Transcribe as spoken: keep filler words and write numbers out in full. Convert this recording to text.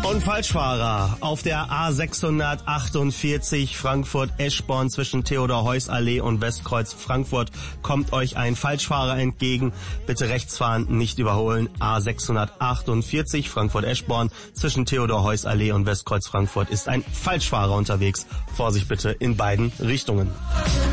Und Falschfahrer auf der A sechshundertachtundvierzig Frankfurt-Eschborn zwischen Theodor-Heuss-Allee und Westkreuz Frankfurt kommt euch ein Falschfahrer entgegen. Bitte rechts fahren, nicht überholen. A sechshundertachtundvierzig Frankfurt-Eschborn zwischen Theodor-Heuss-Allee und Westkreuz Frankfurt ist ein Falschfahrer unterwegs. Vorsicht bitte in beiden Richtungen.